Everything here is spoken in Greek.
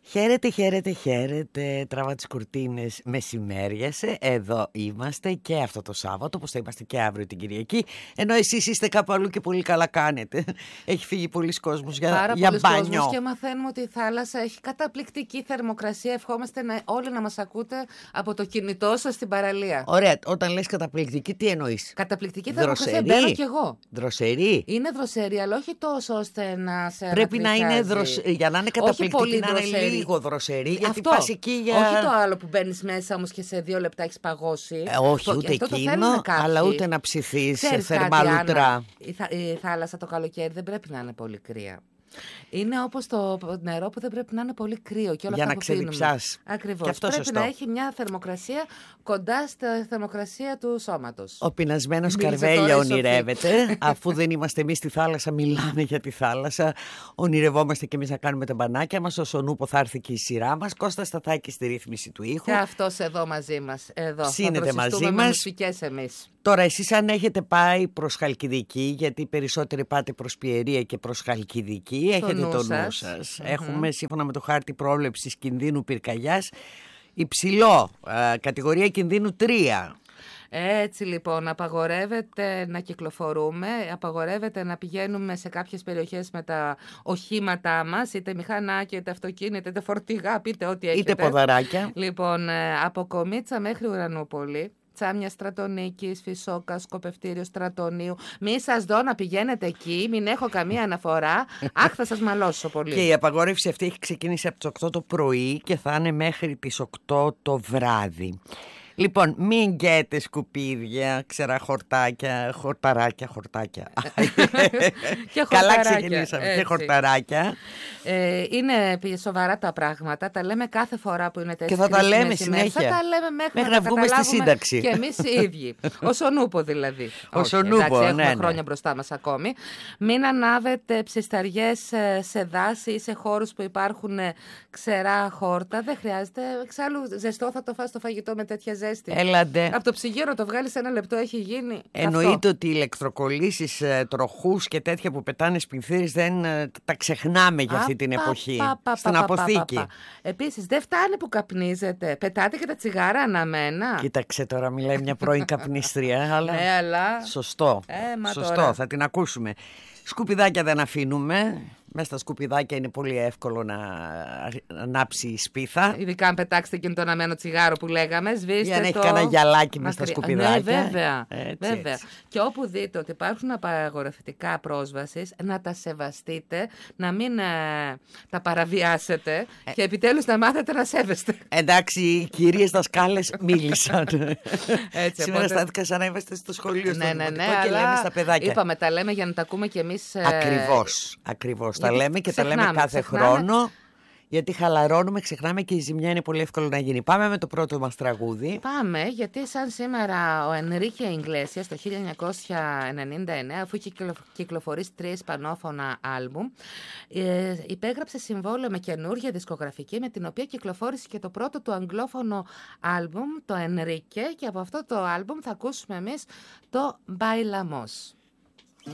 Χαίρετε, χαίρετε, χαίρετε. Τραβά τις κουρτίνες, μεσημέριασε. Εδώ είμαστε και αυτό το Σάββατο, όπως θα είμαστε και αύριο την Κυριακή. Ενώ εσείς είστε κάπου αλλού και πολύ καλά κάνετε. Έχει φύγει πολλοί κόσμος για μπάνιο. Κόσμος και μαθαίνουμε ότι η θάλασσα έχει καταπληκτική θερμοκρασία. Ευχόμαστε όλοι να μας ακούτε από το κινητό σας στην παραλία. Ωραία, όταν λες καταπληκτική, τι εννοείς? Καταπληκτική θερμοκρασία, μπαίνω κι εγώ. Δροσερή. Είναι δροσερή, αλλά όχι τόσο ώστε να σε πρέπει να είναι για να είναι καταπληκτική, να είναι λίγο δροσερή. Γιατί αυτό. πας εκεί για... Όχι το άλλο που μπαίνεις μέσα όμως και σε 2 λεπτά έχεις παγώσει. Όχι, ούτε εκείνο, αλλά ούτε να ψηθείς σε θερμά λουτρά. Η θάλασσα το καλοκαίρι δεν πρέπει να είναι πολύ κρύα. Είναι όπως το νερό που δεν πρέπει να είναι πολύ κρύο και όλα για αυτά να ξεδιψάς. Ακριβώς. Πρέπει σωστό. να έχει μια θερμοκρασία κοντά στη θερμοκρασία του σώματος. Ο πεινασμένος Καρβέλια ονειρεύεται. Αφού δεν είμαστε εμείς στη θάλασσα, μιλάμε για τη θάλασσα. Ονειρευόμαστε και εμείς να κάνουμε τα μπανάκια μας. Ο Σονούπο θα έρθει και η σειρά μας. Κώστας Σταθάκη στη ρύθμιση του ήχου. Και αυτός εδώ μαζί μας. Εδώ. Ψήνεται μαζί με μας. μουσικές εμείς. Τώρα εσείς αν έχετε πάει προς Χαλκιδική, γιατί περισσότεροι πάτε προς Πιερία και προς Χαλκιδική, έχετε το νου σας. Έχουμε σύμφωνα με το χάρτη πρόβλεψης κινδύνου πυρκαγιάς υψηλό, κατηγορία κινδύνου 3. Έτσι λοιπόν, απαγορεύεται να κυκλοφορούμε, απαγορεύεται να πηγαίνουμε σε κάποιες περιοχές με τα οχήματά μας, είτε μηχανάκια, είτε αυτοκίνητα, είτε φορτηγά, πείτε ό,τι έχετε. Είτε ποδαράκια. Λοιπόν, από Κομίτσα μέχρι Ουρανούπολη, Τσάμια Στρατονίκης, Φυσόκα, Σκοπευτήριο Στρατονίου. Μη σας δω να πηγαίνετε εκεί, μην έχω καμία αναφορά. Αχ, θα σας μαλώσω πολύ. Και η απαγόρευση αυτή έχει ξεκινήσει από τις 8 το πρωί και θα είναι μέχρι τις 8 το βράδυ. Λοιπόν, μην γκέτε σκουπίδια, ξέρα χορτάκια, χορταράκια. Και καλά ξεκινήσαμε, και χορταράκια. Είναι σοβαρά τα πράγματα, τα λέμε κάθε φορά που είναι τέτοιες. Και θα τα λέμε συνέχεια. Θα τα λέμε μέχρι να βγούμε στη σύνταξη. Και εμείς οι ίδιοι. Ο Σονούπο δηλαδή. Ο Σονούπο, ναι. Έχουμε χρόνια μπροστά μας ακόμη. Μην ανάβετε ψισταριές σε δάση ή σε χώρους που υπάρχουν ξερά χόρτα. Δεν χρειάζεται. Εξάλλου ζεστό θα το φας το φαγητό με τέτοια ζέστη. Έλαντε. Από το ψυγείο το βγάλεις 1 λεπτό, έχει γίνει. Εννοείται ότι οι ηλεκτροκολλήσεις, τροχούς και τέτοια που πετάνε σπινθήρες δεν τα ξεχνάμε για αυτή την εποχή. Στην αποθήκη. Επίσης, δεν φτάνει που καπνίζετε. Πετάτε και τα τσιγάρα αναμένα. Κοίταξε τώρα, μιλάει μια πρώην καπνίστρια. Αλλά... ναι, αλλά... Σωστό. Σωστό, τώρα. Θα την ακούσουμε. Σκουπιδάκια δεν αφήνουμε. Μέσα στα σκουπιδάκια είναι πολύ εύκολο να ανάψει η σπίθα. Ειδικά αν πετάξετε εκείνο το αναμένο τσιγάρο που λέγαμε, σβήστε για να έχει κανένα γυαλάκι μέσα στα σκουπιδάκια. Ναι, βέβαια. Έτσι. Και όπου δείτε ότι υπάρχουν απαγορευτικά πρόσβασης, να τα σεβαστείτε, να μην τα παραβιάσετε και επιτέλους να μάθετε να σέβεστε. Εντάξει, οι κυρίες δασκάλες μίλησαν. Έτσι, σήμερα στάθηκα σαν να είμαστε στο σχολείο στο δημοτικό και αλλά λέμε στα παιδάκια. Είπαμε, τα λέμε για να τα ακούμε κι εμείς. Ακριβώς. Τα λέμε και τα λέμε κάθε χρόνο. Γιατί χαλαρώνουμε, ξεχνάμε και η ζημιά είναι πολύ εύκολο να γίνει. Πάμε με το πρώτο μας τραγούδι. Πάμε, γιατί σαν σήμερα ο Ενρίκε Ιγκλέσιας το 1999, αφού είχε κυκλοφορήσει 3 ισπανόφωνα άλμπουμ, υπέγραψε συμβόλαιο με καινούργια δισκογραφική, με την οποία κυκλοφόρησε και το πρώτο του αγγλόφωνο άλμπουμ, το Ενρίκε, και από αυτό το άλμπουμ θα ακούσουμε εμείς το Bailamos.